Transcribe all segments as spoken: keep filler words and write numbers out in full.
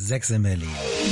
sechs in Berlin.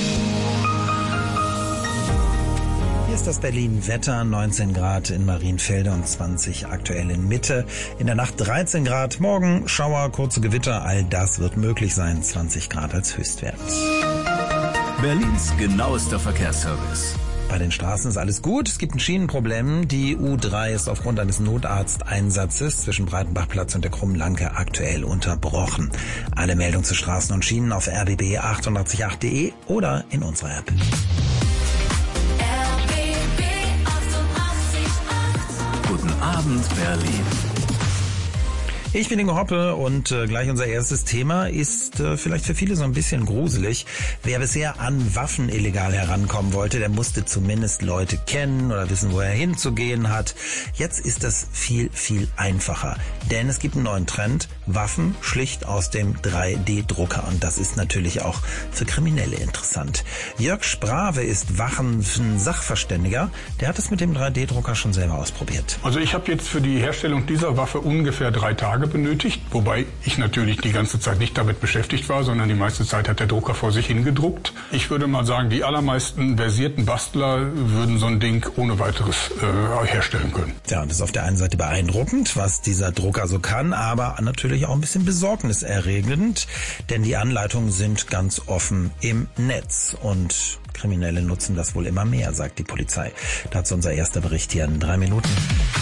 Hier ist das Berlin-Wetter, neunzehn Grad in Marienfelde und zwanzig aktuell in Mitte. In der Nacht dreizehn Grad, morgen Schauer, kurze Gewitter, all das wird möglich sein, zwanzig Grad als Höchstwert. Berlins genauester Verkehrsservice. Bei den Straßen ist alles gut. Es gibt ein Schienenproblem. Die U drei ist aufgrund eines Notarzteinsatzes zwischen Breitenbachplatz und der Krummen Lanke aktuell unterbrochen. Alle Meldungen zu Straßen und Schienen auf r b b achtundachtzig punkt acht punkt de oder in unserer App. Guten Abend, Berlin. Ich bin Ingo Hoppe und äh, gleich unser erstes Thema ist äh, vielleicht für viele so ein bisschen gruselig. Wer bisher an Waffen illegal herankommen wollte, der musste zumindest Leute kennen oder wissen, wo er hinzugehen hat. Jetzt ist das viel, viel einfacher, denn es gibt einen neuen Trend, Waffen schlicht aus dem drei D Drucker und das ist natürlich auch für Kriminelle interessant. Jörg Sprave ist Waffen-Sachverständiger, der hat es mit dem drei D Drucker schon selber ausprobiert. Also ich habe jetzt für die Herstellung dieser Waffe ungefähr drei Tage benötigt, wobei ich natürlich die ganze Zeit nicht damit beschäftigt war, sondern die meiste Zeit hat der Drucker vor sich hingedruckt. Ich würde mal sagen, die allermeisten versierten Bastler würden so ein Ding ohne weiteres äh, herstellen können. Ja, und das ist auf der einen Seite beeindruckend, was dieser Drucker so kann, aber natürlich auch ein bisschen besorgniserregend, denn die Anleitungen sind ganz offen im Netz und Kriminelle nutzen das wohl immer mehr, sagt die Polizei. Dazu unser erster Bericht hier in drei Minuten.